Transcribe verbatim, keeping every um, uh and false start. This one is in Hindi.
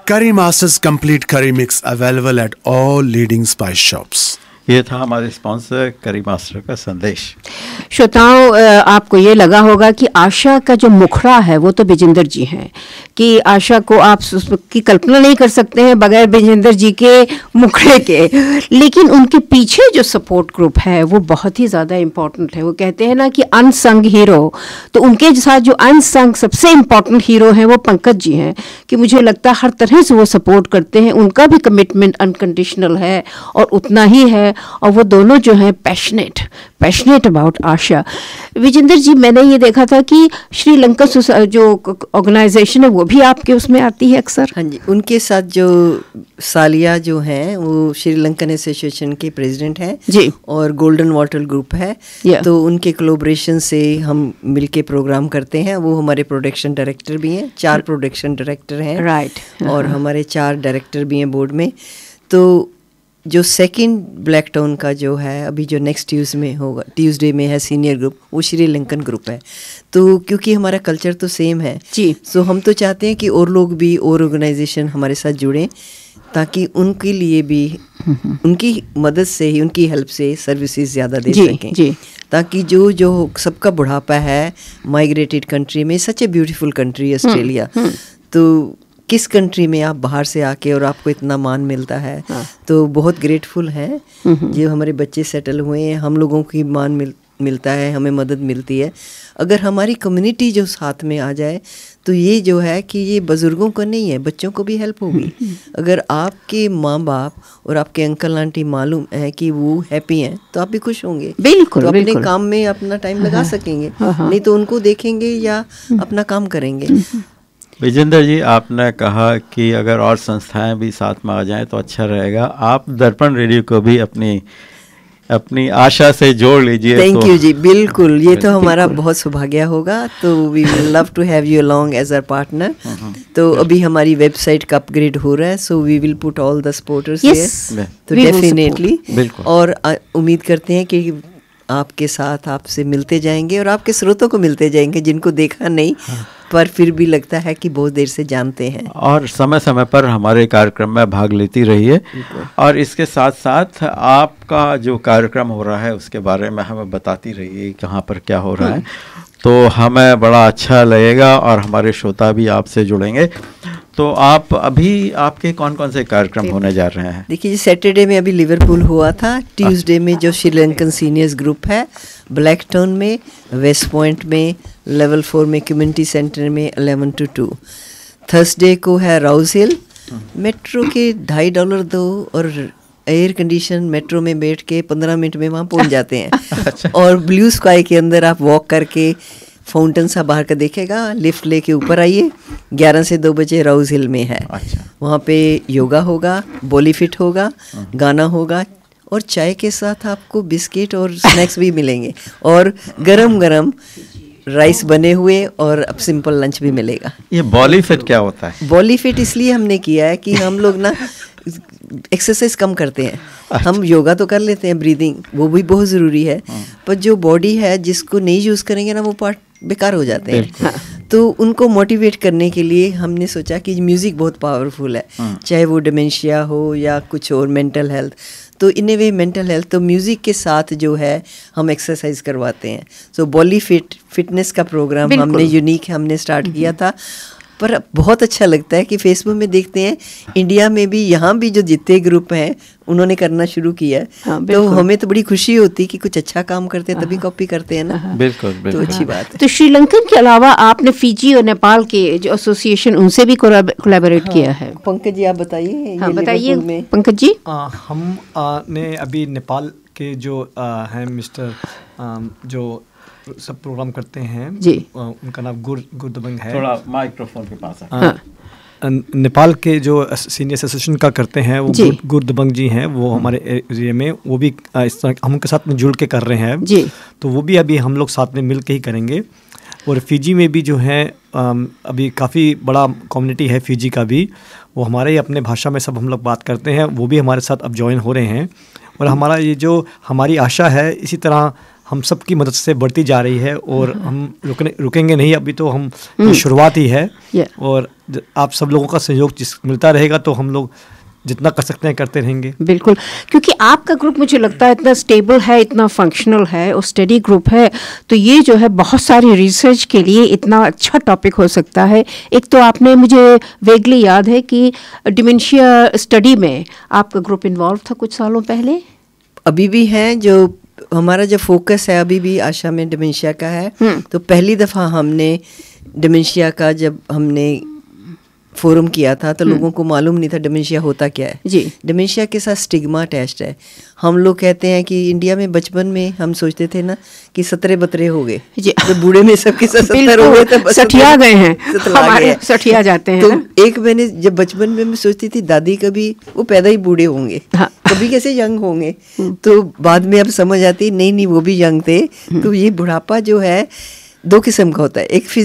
Curry Masters Complete Curry Mix available at all leading spice shops. ये था हमारे स्पॉन्सर करी मास्टर का संदेश। श्रोताओं, आपको ये लगा होगा कि आशा का जो मुखड़ा है वो तो विजेंद्र जी हैं, कि आशा को आप उसकी कल्पना नहीं कर सकते हैं बगैर विजेंद्र जी के मुखड़े के, लेकिन उनके पीछे जो सपोर्ट ग्रुप है वो बहुत ही ज़्यादा इम्पोर्टेंट है। वो कहते हैं ना कि अनसंग हीरो, तो उनके साथ जो अनसंग सबसे इम्पोर्टेंट हीरो हैं वो पंकज जी हैं, कि मुझे लगता है हर तरह से वो सपोर्ट करते हैं, उनका भी कमिटमेंट अनकंडीशनल है और उतना ही है, और वो दोनों जो हैं पैशनेट पैशनेट अबाउट आशा। विजेंद्र जी, मैंने ये देखा था कि श्रीलंका जो ऑर्गेनाइजेशन है वो भी आपके उसमें आती है अक्सर। हाँ जी, उनके साथ जो सालिया जो हैं वो श्रीलंकन एसोसिएशन के प्रेसिडेंट हैं जी, और गोल्डन वाटर ग्रुप है, तो उनके कोलैबोरेशन से हम मिलके प्रोग्राम करते हैं। वो हमारे प्रोडक्शन डायरेक्टर भी हैं, चार प्रोडक्शन डायरेक्टर हैं, राइट, और हमारे चार डायरेक्टर भी हैं बोर्ड में। तो जो सेकंड ब्लैक टाउन का जो है अभी जो नेक्स्ट ट्यूसडे में होगा, ट्यूसडे में है सीनियर ग्रुप, वो श्रीलंकन ग्रुप है। तो क्योंकि हमारा कल्चर तो सेम है जी, सो हम तो चाहते हैं कि और लोग भी और ऑर्गेनाइजेशन हमारे साथ जुड़ें, ताकि उनके लिए भी उनकी मदद से ही, उनकी हेल्प से सर्विसेज ज़्यादा दे सकें जी, ताकि जो जो सबका बुढ़ापा है माइग्रेटेड कंट्री में, सच ए ब्यूटीफुल कंट्री ऑस्ट्रेलिया, तो किस कंट्री में आप बाहर से आके और आपको इतना मान मिलता है, हाँ, तो बहुत ग्रेटफुल है जो हमारे बच्चे सेटल हुए हैं, हम लोगों की मान मिल मिलता है, हमें मदद मिलती है। अगर हमारी कम्युनिटी जो साथ में आ जाए तो ये जो है कि ये बुज़ुर्गों को नहीं है, बच्चों को भी हेल्प होगी। अगर आपके माँ बाप और आपके अंकल आंटी मालूम है कि वो हैप्पी हैं तो आप भी खुश होंगे, बिल्कुल, तो अपने काम में अपना टाइम लगा सकेंगे, नहीं तो उनको देखेंगे या अपना काम करेंगे। विजेंद्र जी, आपने कहा कि अगर और संस्थाएं भी साथ में आ जाएं तो अच्छा रहेगा। आप दर्पण रेडियो को भी अपनी अपनी आशा से जोड़ लीजिए। थैंक यू जी, बिल्कुल, ये तो हमारा बहुत सौभाग्य होगा। तो we will love to have you along as our partner. तो अभी हमारी वेबसाइट का अपग्रेड हो रहा है, so we will put all the supporters here, तो डेफिनेटली, और उम्मीद करते हैं कि आपके साथ आपसे मिलते जाएंगे और आपके स्रोतों को मिलते जाएंगे जिनको देखा नहीं, हाँ, पर फिर भी लगता है कि बहुत देर से जानते हैं। और समय समय पर हमारे कार्यक्रम में भाग लेती रहिए, और इसके साथ साथ आपका जो कार्यक्रम हो रहा है उसके बारे में हमें बताती रहिए कहाँ पर क्या हो रहा है, तो हमें बड़ा अच्छा लगेगा और हमारे श्रोता भी आपसे जुड़ेंगे। तो आप अभी आपके कौन कौन से कार्यक्रम होने जा रहे हैं? देखिए, सैटरडे में अभी लिवरपूल हुआ था, ट्यूसडे में जो श्रीलंकन सीनियर्स ग्रुप है ब्लैक टाउन में, वेस्ट पॉइंट में, लेवल फोर में कम्युनिटी सेंटर में अलेवन टू टू। थर्सडे को है राउज हिल, मेट्रो के ढाई डॉलर दो और एयर कंडीशन मेट्रो में बैठ के पंद्रह मिनट में वहाँ पहुँच जाते हैं। और ब्लू स्काई के अंदर आप वॉक करके फाउंटेन सा बाहर का देखेगा, लिफ्ट लेके ऊपर आइए, ग्यारह से दो बजे राउज हिल में है। अच्छा। वहाँ पे योगा होगा, बॉली फिट होगा, गाना होगा, और चाय के साथ आपको बिस्किट और स्नैक्स भी मिलेंगे, और गरम गरम राइस बने हुए, और अब सिंपल लंच भी मिलेगा। ये बॉली फिट क्या होता है? बॉली फिट इसलिए हमने किया है कि हम लोग ना एक्सरसाइज कम करते हैं। अच्छा। हम योगा तो कर लेते हैं, ब्रीदिंग वो भी बहुत ज़रूरी है, पर जो बॉडी है जिसको नहीं यूज़ करेंगे ना वो पार्ट बेकार हो जाते हैं। तो उनको मोटिवेट करने के लिए हमने सोचा कि म्यूज़िक बहुत पावरफुल है, चाहे वो डिमेंशिया हो या कुछ और मेंटल हेल्थ, तो इन ए वे मेंटल हेल्थ, तो म्यूज़िक के साथ जो है हम एक्सरसाइज करवाते हैं। सो बॉली फिट फिटनेस का प्रोग्राम हमने यूनिक हमने स्टार्ट किया था, पर बहुत अच्छा लगता है कि फेसबुक में देखते हैं इंडिया में भी, यहाँ भी जो जितने ग्रुप हैं उन्होंने करना शुरू किया है। हाँ, तो हमें तो बड़ी खुशी होती है कि कुछ अच्छा काम करते हैं तभी कॉपी करते हैं ना। बिल्कुल, बिल्कुल, तो अच्छी बात है। तो श्रीलंकन के अलावा आपने फिजी और नेपाल के जो एसोसिएशन उनसे भी कोलैबोरेट हाँ, किया है। पंकज जी, आप बताइए। हाँ, बताइए पंकज जी। आ, हम आ, ने अभी नेपाल के जो हैं मिस्टर आ, जो सब प्रोग्राम करते हैं जी, उनका नाम गुर गुरदबंग है। थोड़ा माइक्रोफोन के पास है। हाँ। नेपाल के जो सीनियर एसोसिएशन का करते हैं वो गुर, गुरदबंग जी हैं, वो हमारे एरिया में वो भी इस तरह हम उनके साथ में जुड़ के कर रहे हैं जी, तो वो भी अभी हम लोग साथ में मिल के ही करेंगे। और फिजी में भी जो है अभी काफ़ी बड़ा कम्युनिटी है फिजी का भी, वो हमारे ही अपने भाषा में सब हम लोग बात करते हैं, वो भी हमारे साथ अब ज्वाइन हो रहे हैं। और हमारा ये जो हमारी आशा है इसी तरह हम सब की मदद से बढ़ती जा रही है, और हम रुकने रुकेंगे नहीं, अभी तो हम शुरुआत ही है। और आप सब लोगों का सहयोग जिस मिलता रहेगा तो हम लोग जितना कर सकते हैं करते रहेंगे। बिल्कुल, क्योंकि आपका ग्रुप मुझे लगता है इतना स्टेबल है, इतना फंक्शनल है और स्टडी ग्रुप है, तो ये जो है बहुत सारी रिसर्च के लिए इतना अच्छा टॉपिक हो सकता है। एक तो आपने, मुझे वेगली याद है कि डिमेंशिया स्टडी में आपका ग्रुप इन्वॉल्व था कुछ सालों पहले। अभी भी है, जो हमारा जो फोकस है अभी भी आशा में डिमेंशिया का है। तो पहली दफ़ा हमने डिमेंशिया का जब हमने फोरम किया था तो लोगों को मालूम नहीं था डिमेंशिया होता क्या है। जी, डिमेंशिया के साथ स्टिग्मा अटैच्ड है। हम लोग कहते हैं कि इंडिया में बचपन में हम सोचते थे ना कि सतरे बतरे हो गए, तो बूढ़े में सबके साथ सत्तर हो गए, तो सठिया गए हैं, हमारे सठिया जाते हैं। तो एक मैंने जब बचपन में मैं सोचती थी दादी कभी वो पैदा ही बूढ़े होंगे, हाँ। कभी कैसे यंग होंगे, तो बाद में अब समझ आती नहीं नहीं वो भी यंग थे। तो ये बुढ़ापा जो है दो किस्म का होता है, एक